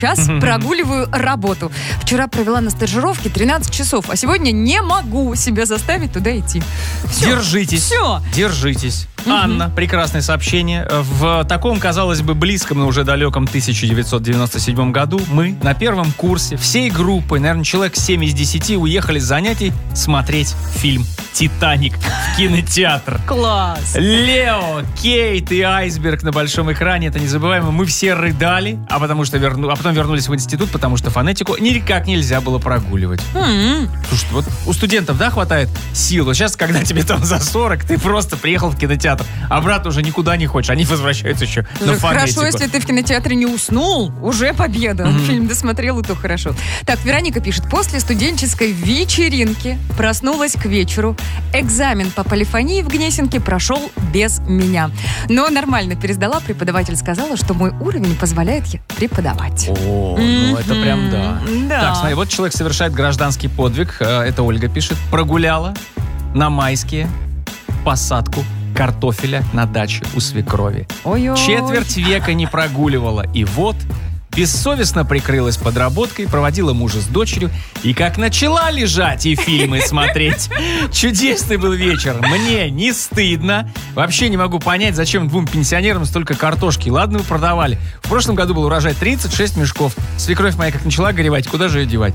Сейчас прогуливаю работу. Вчера провела на стажировке 13 часов, а сегодня не могу себя заставить туда идти. Все. Держитесь. Все. Держитесь. Анна, прекрасное сообщение. В таком, казалось бы, близком, но уже далеком 1997 году мы на первом курсе всей группой, наверное, человек 7 из 10, уехали с занятий смотреть фильм «Титаник» в кинотеатр. Класс. Лео, Кейт и Айсберг на большом экране. Это незабываемо. Мы все рыдали, а потом вернулись в институт, потому что фонетику никак нельзя было прогуливать. Слушай, вот у студентов, да, хватает сил. Вот сейчас, когда тебе там за 40, ты просто приехал в кинотеатр, обратно уже никуда не хочешь. Они возвращаются еще на фонетику. Хорошо, если ты в кинотеатре не уснул, уже победа. Фильм досмотрел, и то хорошо. Так, Вероника пишет. После студенческой вечеринки проснулась к вечеру. Экзамен по полифонии в Гнесинке прошел без меня. Но нормально пересдала. Преподаватель сказала, что мой уровень позволяет преподавать. О, ну это прям да. Да. Так, смотри, вот человек совершает гражданский подвиг. Это Ольга пишет. Прогуляла на майские посадку картофеля на даче у свекрови. Ой-ой. Четверть века не прогуливала. И вот бессовестно прикрылась подработкой, проводила мужа с дочерью и как начала лежать и фильмы смотреть. Чудесный был вечер. Мне не стыдно. Вообще не могу понять, зачем двум пенсионерам столько картошки. Ладно, вы продавали. В прошлом году был урожай 36 мешков. Свекровь моя как начала горевать, куда же ее девать?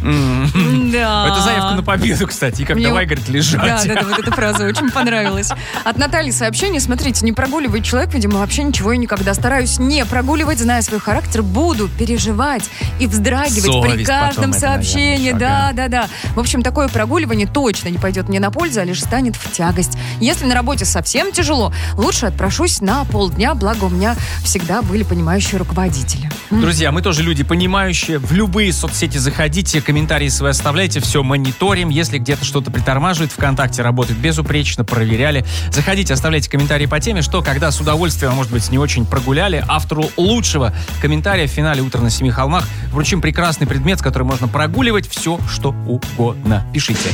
Да. Это заявка на победу, кстати. И как давай, говорит, лежать. Да, вот эта фраза очень понравилась. От Натальи сообщение. Смотрите, не прогуливает человек, видимо, вообще ничего и никогда. Стараюсь не прогуливать, зная свой характер, буду переживать и вздрагивать Совесть при каждом потом, сообщении. это, наверное, Да. В общем, такое прогуливание точно не пойдет мне на пользу, а лишь станет в тягость. Если на работе совсем тяжело, лучше отпрошусь на полдня, благо у меня всегда были понимающие руководители. Друзья, мы тоже люди понимающие. В любые соцсети заходите, комментарии свои оставляйте, все мониторим. Если где-то что-то притормаживает, ВКонтакте работает безупречно, проверяли. Заходите, оставляйте комментарии по теме, что, когда с удовольствием, может быть, не очень прогуляли. Автору лучшего комментария в финале «Утро на Семи холмах» вручим прекрасный предмет, с которым можно прогуливать все, что угодно. Пишите.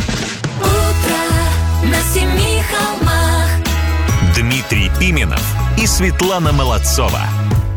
Утро на Семи холмах. Дмитрий Пименов и Светлана Молодцова.